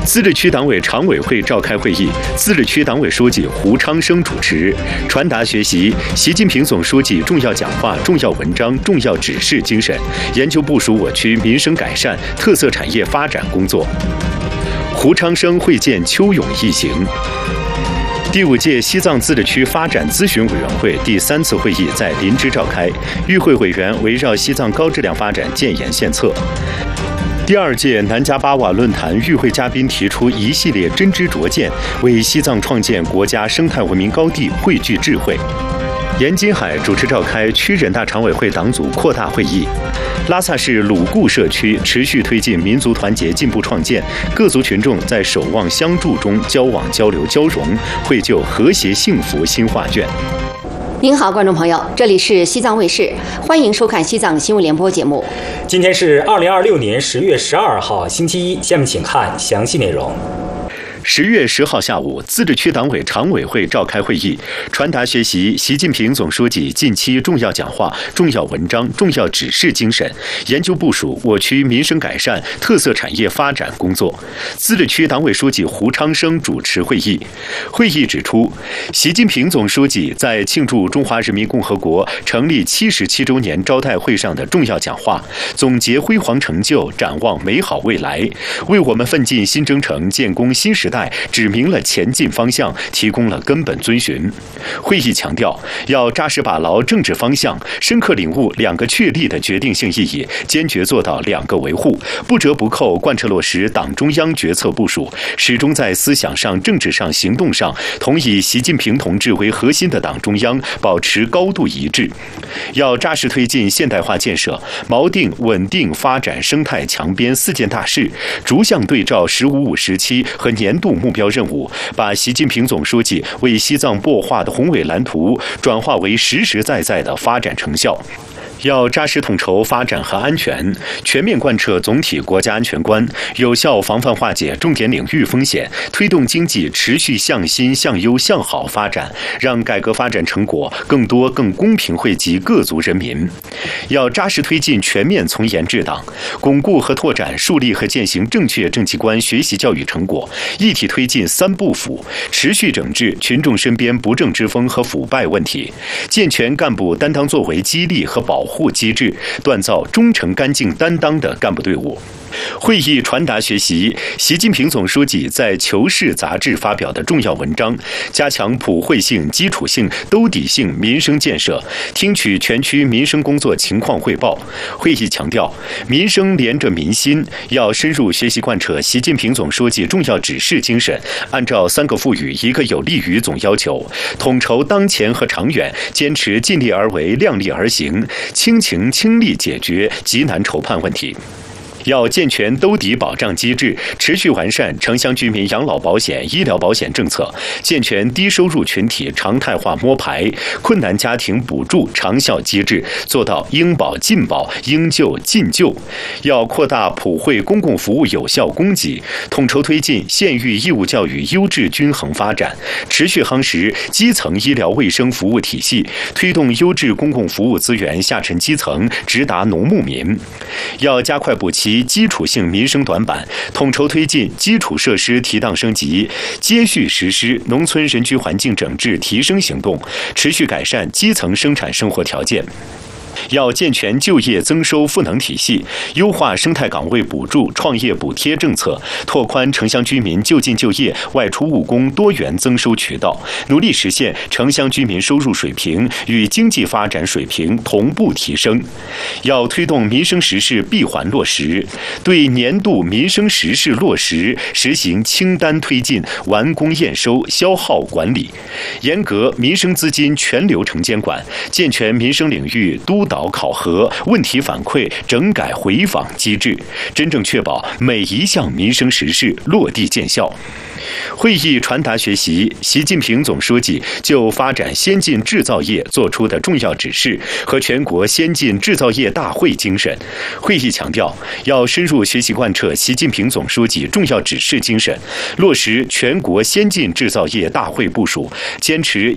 自治区党委常委会召开会议，自治区党委书记胡昌生主持，传达学习习近平总书记重要讲话、重要文章、重要指示精神，研究部署我区民生改善、特色产业发展工作。胡昌生会见邱勇一行。第5届西藏自治区发展咨询委员会第3次会议在林芝召开，与会委员围绕西藏高质量发展建言献策。第2届南迦巴瓦论坛与会嘉宾提出一系列真知灼见，为西藏创建国家生态文明高地汇聚智慧。严金海主持召开区人大常委会党组扩大会议。拉萨市鲁固社区持续推进民族团结进步创建，各族群众在守望相助中交往交流交融，绘就和谐幸福新画卷。 您好，观众朋友，这里是西藏卫视，欢迎收看西藏新闻联播节目。 今天是2026年10月12号，星期一。下面请看详细内容。 10月10号下午，自治区党委常委会召开会议，传达学习习近平总书记近期重要讲话、重要文章、重要指示精神，研究部署我区民生改善、特色产业发展工作。自治区党委书记胡昌生主持会议。会议指出，习近平总书记在庆祝中华人民共和国成立77周年招待会上的重要讲话，总结辉煌成就，展望美好未来，为我们奋进新征程、建功新时代指明了前进方向，提供了根本遵循。会议强调，要扎实把牢政治方向，深刻领悟2个确立的决定性意义，坚决做到2个维护，不折不扣贯彻落实党中央决策部署，始终在思想上、政治上、行动上同以习近平同志为核心的党中央保持高度一致。要扎实推进现代化建设，锚定稳定发展生态强边4件大事，逐项对照“15-5”时期和年度目标任务，把习近平总书记为西藏擘画的宏伟蓝图转化为实实在在的发展成效。要扎实统筹发展和安全，全面贯彻总体国家安全观，有效防范化解重点领域风险，推动经济持续向新、向优、向好发展，让改革发展成果更多、更公平惠及各族人民。要扎实推进全面从严治党，巩固和拓展树立和践行正确政绩观学习教育成果，一体推进3不腐，持续整治群众身边不正之风和腐败问题，健全干部担当作为激励和保护机制，锻造忠诚干净担当的干部队伍。会议传达学习习近平总书记在《求是》杂志发表的重要文章，加强普惠性、基础性、兜底性民生建设，听取全区民生工作情况汇报。会议强调，民生连着民心，要深入学习贯彻习近平总书记重要指示精神，按照3个赋予、1个有利于总要求，统筹当前和长远，坚持尽力而为、量力而行，轻情轻力解决急难愁盼问题。要健全兜底保障机制，持续完善城乡居民养老保险、医疗保险政策，健全低收入群体常态化摸排，困难家庭补助长效机制，做到应保尽保、应救尽救。要扩大普惠公共服务有效供给，统筹推进县域义务教育优质均衡发展，持续夯实基层医疗卫生服务体系，推动优质公共服务资源下沉基层，直达农牧民。要加快补齐基础性民生短板，统筹推进基础设施提档升级，接续实施农村人居环境整治提升行动，持续改善基层生产生活条件。要健全就业增收赋能体系，优化生态岗位补助、创业补贴政策，拓宽城乡居民就近就业、外出务工多元增收渠道，努力实现城乡居民收入水平与经济发展水平同步提升。要推动民生实事闭环落实，对年度民生实事落实实行清单推进、完工验收、消耗管理，严格民生资金全流程监管，健全民生领域督导考核、问题反馈、整改回访机制，真正确保每一项民生实事落地见效。会议传达学习习近平总书记就发展先进制造业作出的重要指示和全国先进制造业大会精神。会议强调，要深入学习贯彻习近平总书记重要指示精神，落实全国先进制造业大会部署，坚持